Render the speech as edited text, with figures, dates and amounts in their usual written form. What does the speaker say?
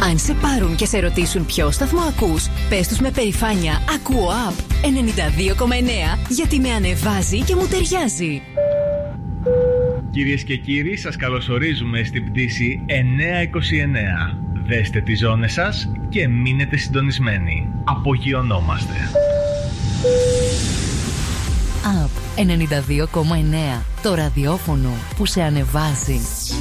Αν σε πάρουν και σε ρωτήσουν ποιο σταθμό ακούς, πες τους με περηφάνεια «Ακούω App 92,9» γιατί με ανεβάζει και μου ταιριάζει. Κυρίες και κύριοι, σας καλωσορίζουμε στην πτήση 929. Δέστε τις ζώνες σας και μείνετε συντονισμένοι. Απογειωνόμαστε. App 92,9. Το ραδιόφωνο που σε ανεβάζει.